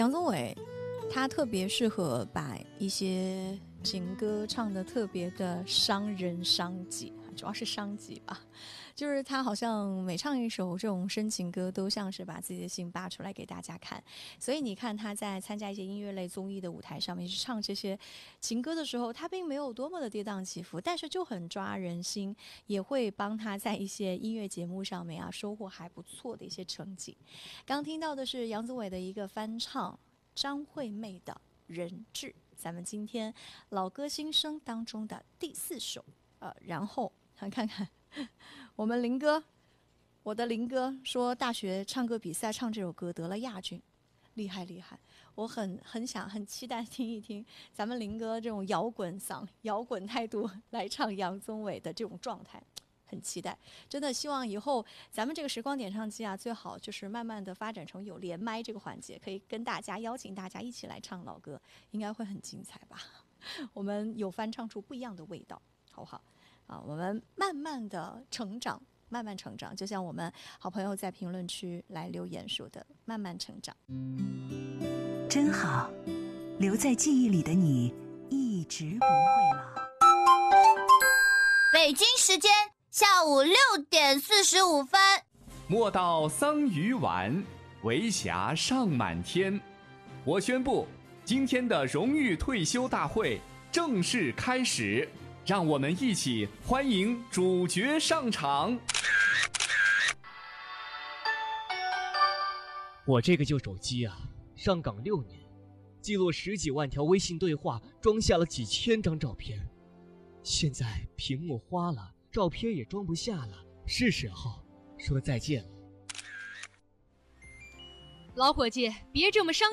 杨宗纬他特别适合把一些情歌唱得特别的伤人伤己，主要是伤己吧，就是他好像每唱一首这种深情歌都像是把自己的心扒出来给大家看，所以你看他在参加一些音乐类综艺的舞台上面去唱这些情歌的时候，他并没有多么的跌宕起伏，但是就很抓人心，也会帮他在一些音乐节目上面收获还不错的一些成绩。刚听到的是杨宗纬的一个翻唱张惠妹的人质，咱们今天老歌新生当中的第4首。然后看看我们林哥，我的林哥说大学唱歌比赛唱这首歌得了亚军，厉害厉害！我很想很期待听一听咱们林哥这种摇滚嗓、摇滚态度来唱杨宗纬的这种状态。很期待，真的希望以后咱们这个时光点唱机最好就是慢慢的发展成有连麦这个环节，可以跟大家邀请大家一起来唱老歌，应该会很精彩吧？我们有翻唱出不一样的味道，好不好？我们慢慢的成长，慢慢成长，就像我们好朋友在评论区来留言说的，慢慢成长。 真好，留在记忆里的你一直不会老。 北京时间下午6点45分， 莫道桑榆晚，为霞尚满天。我宣布，今天的荣誉退休大会正式开始，让我们一起欢迎主角上场。 我这个旧手机上岗6年，记录10几万条微信对话，装下了几千张照片。现在屏幕花了，照片也装不下了，是时候说再见了。 老伙计，别这么伤